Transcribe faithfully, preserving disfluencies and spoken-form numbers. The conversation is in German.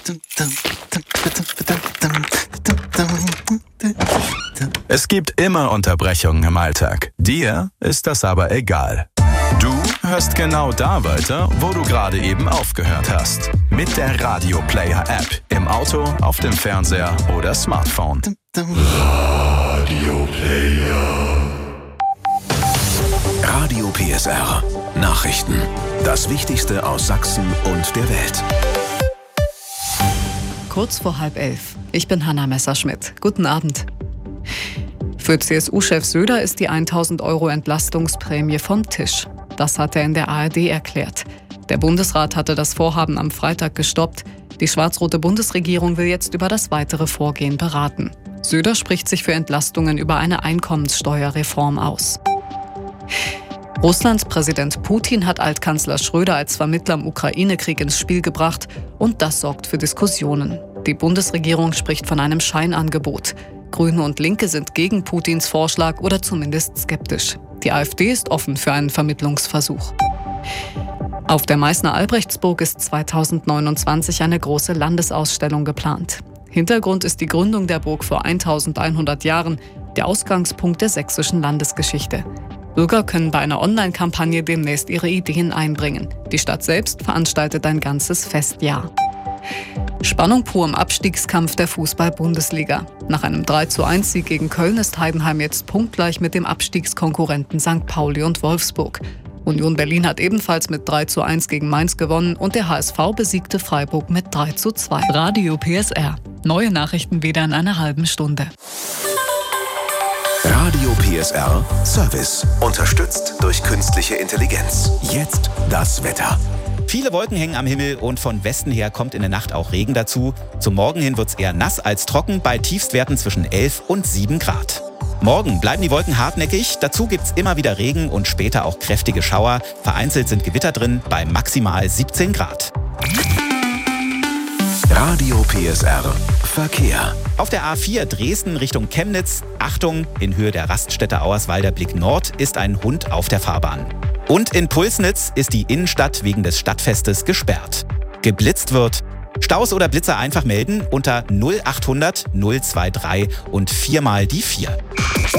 Es gibt immer Unterbrechungen im Alltag. Dir ist das aber egal. Du hörst genau da weiter, wo du gerade eben aufgehört hast. Mit der Radio Player App. Im Auto, auf dem Fernseher oder Smartphone. Radio Player. Radio P S R. Nachrichten. Das Wichtigste aus Sachsen und der Welt. Kurz vor halb elf. Ich bin Hanna Messerschmidt. Guten Abend. Für C S U-Chef Söder ist die tausend Euro Entlastungsprämie vom Tisch. Das hat er in der A R D erklärt. Der Bundesrat hatte das Vorhaben am Freitag gestoppt. Die schwarz-rote Bundesregierung will jetzt über das weitere Vorgehen beraten. Söder spricht sich für Entlastungen über eine Einkommenssteuerreform aus. Russlands Präsident Putin hat Altkanzler Schröder als Vermittler im Ukraine-Krieg ins Spiel gebracht und das sorgt für Diskussionen. Die Bundesregierung spricht von einem Scheinangebot. Grüne und Linke sind gegen Putins Vorschlag oder zumindest skeptisch. Die AfD ist offen für einen Vermittlungsversuch. Auf der Meißner Albrechtsburg ist zweitausendneunundzwanzig eine große Landesausstellung geplant. Hintergrund ist die Gründung der Burg vor eintausendeinhundert Jahren, der Ausgangspunkt der sächsischen Landesgeschichte. Bürger können bei einer Online-Kampagne demnächst ihre Ideen einbringen. Die Stadt selbst veranstaltet ein ganzes Festjahr. Spannung pur im Abstiegskampf der Fußball-Bundesliga. Nach einem drei zu eins Sieg gegen Köln ist Heidenheim jetzt punktgleich mit dem Abstiegskonkurrenten Sankt Pauli und Wolfsburg. Union Berlin hat ebenfalls mit drei zu eins gegen Mainz gewonnen und der H S V besiegte Freiburg mit drei zu zwei. Radio P S R. Neue Nachrichten wieder in einer halben Stunde. Radio P S R Service. Unterstützt durch künstliche Intelligenz. Jetzt das Wetter. Viele Wolken hängen am Himmel und von Westen her kommt in der Nacht auch Regen dazu. Zum Morgen hin wird es eher nass als trocken bei Tiefstwerten zwischen elf und sieben Grad. Morgen bleiben die Wolken hartnäckig, dazu gibt es immer wieder Regen und später auch kräftige Schauer. Vereinzelt sind Gewitter drin bei maximal siebzehn Grad. Radio P S R Verkehr. Auf der A vier Dresden Richtung Chemnitz, Achtung, in Höhe der Raststätte Auerswalder Blick Nord ist ein Hund auf der Fahrbahn. Und in Pulsnitz ist die Innenstadt wegen des Stadtfestes gesperrt. Geblitzt wird. Staus oder Blitzer einfach melden unter null achthundert null drei drei und viermal die vier.